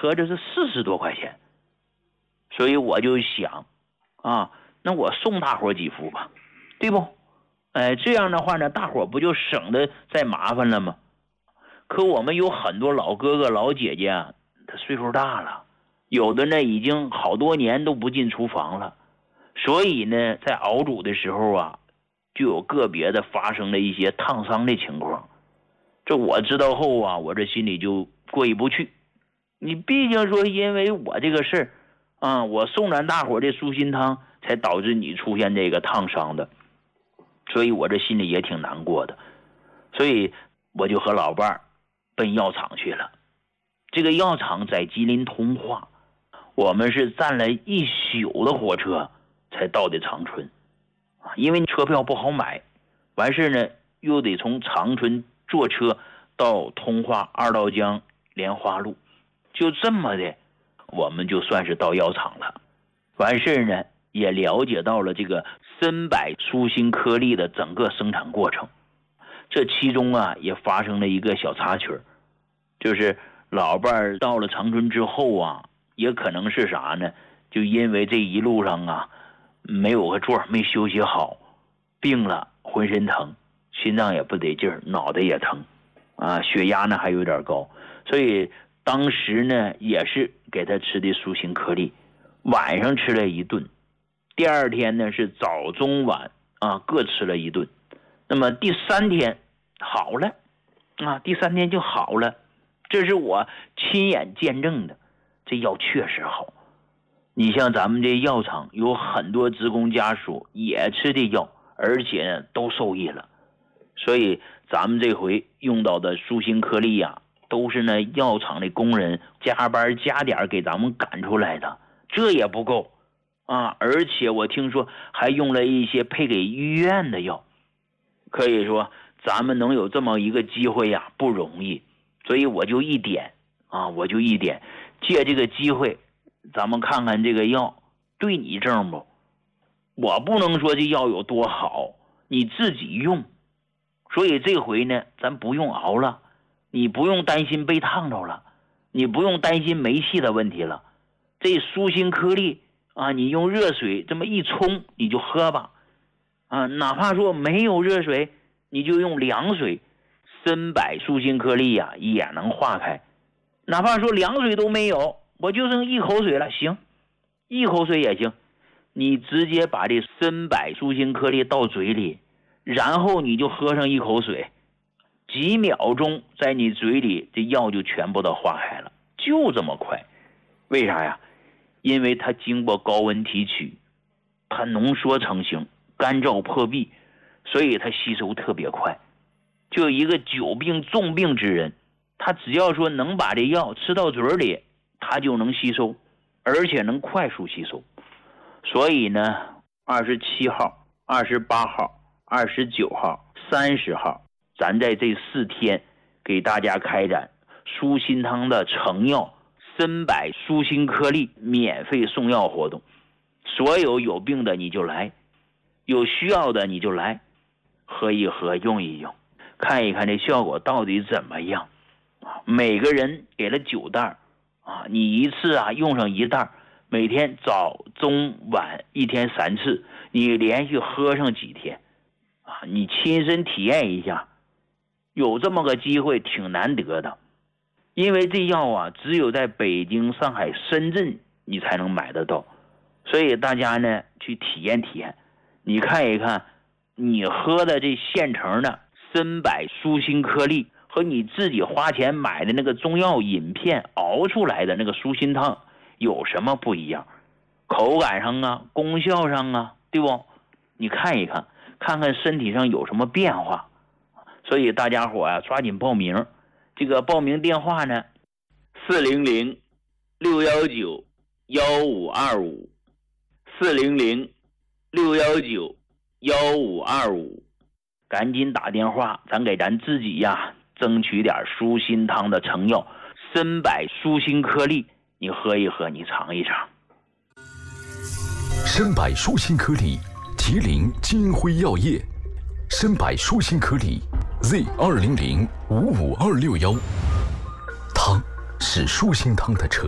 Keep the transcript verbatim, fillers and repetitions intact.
合着是四十多块钱。所以我就想啊，那我送大伙几副吧，对不？哎，这样的话呢，大伙不就省得再麻烦了吗？可我们有很多老哥哥老姐姐啊，他岁数大了，有的呢已经好多年都不进厨房了，所以呢在熬煮的时候啊，就有个别的发生了一些烫伤的情况。这我知道后啊，我这心里就过意不去。你毕竟说因为我这个事儿啊，我送咱大伙的舒心汤才导致你出现这个烫伤的，所以我这心里也挺难过的。所以我就和老伴儿奔药厂去了。这个药厂在吉林通化，我们是站了一宿的火车才到的长春，因为车票不好买，完事呢又得从长春坐车到通化二道江莲花路，就这么的我们就算是到药厂了。完事呢也了解到了这个参柏舒心颗粒的整个生产过程。这其中啊也发生了一个小插曲，就是老伴儿到了长春之后啊，也可能是啥呢，就因为这一路上啊没有个座，没休息好，病了，浑身疼，心脏也不得劲儿，脑袋也疼啊，血压呢还有点高，所以当时呢也是给他吃的舒心颗粒，晚上吃了一顿，第二天呢是早中晚啊各吃了一顿。那么第三天好了啊，第三天就好了，这是我亲眼见证的，这药确实好。你像咱们这药厂有很多职工家属也吃这药，而且呢都受益了。所以咱们这回用到的舒心颗粒呀、啊，都是呢药厂的工人加班加点给咱们赶出来的，这也不够啊！而且我听说还用了一些配给医院的药。可以说咱们能有这么一个机会呀、啊、不容易，所以我就一点啊我就一点借这个机会，咱们看看这个药对你正不。我不能说这药有多好，你自己用。所以这回呢咱不用熬了，你不用担心被烫着了，你不用担心没气的问题了。这舒心颗粒啊，你用热水这么一冲你就喝吧啊，哪怕说没有热水，你就用凉水，参柏舒心颗粒呀、啊、也能化开。哪怕说凉水都没有，我就剩一口水了，行，一口水也行。你直接把这参柏舒心颗粒到嘴里，然后你就喝上一口水，几秒钟在你嘴里这药就全部都化开了，就这么快。为啥呀？因为它经过高温提取，它浓缩成型，干燥破壁，所以它吸收特别快。就一个久病重病之人，他只要说能把这药吃到嘴里，他就能吸收，而且能快速吸收。所以呢二十七号、二十八号、二十九号、三十号，咱在这四天给大家开展舒心汤的成药参柏舒心颗粒免费送药活动。所有有病的你就来，有需要的你就来，喝一喝，用一用，看一看这效果到底怎么样。每个人给了九袋啊，你一次啊用上一袋，每天早中晚一天三次，你连续喝上几天啊，你亲身体验一下，有这么个机会挺难得的。因为这药啊只有在北京、上海、深圳你才能买得到，所以大家呢去体验体验，你看一看你喝的这现成的参柏舒心颗粒和你自己花钱买的那个中药饮片熬出来的那个舒心汤有什么不一样，口感上啊，功效上啊，对不？你看一看，看看身体上有什么变化。所以大家伙啊抓紧报名，这个报名电话呢四零零六一九一五二五，四零零六一九一五二五，赶紧打电话，咱给咱自己呀争取点舒心汤的成药参柏舒心颗粒，你喝一喝，你尝一尝。 参柏舒心颗粒，吉林金辉药业，参柏舒心颗粒 Z 二零零五五二六幺，汤是舒心汤的成